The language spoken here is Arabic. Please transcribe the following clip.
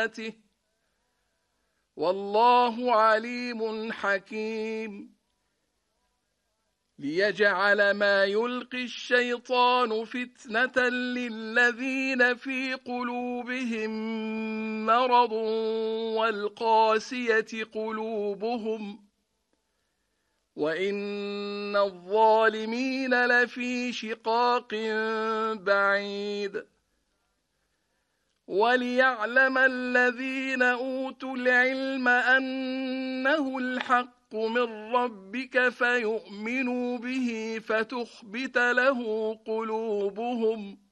آياته والله عليم حكيم ليجعل ما يلقي الشيطان فتنة للذين في قلوبهم مرض والقاسية قلوبهم وإن الظالمين لفي شقاق بعيد وليعلم الذين أوتوا العلم أنه الحق من ربك فيؤمنوا به فتخبت له قلوبهم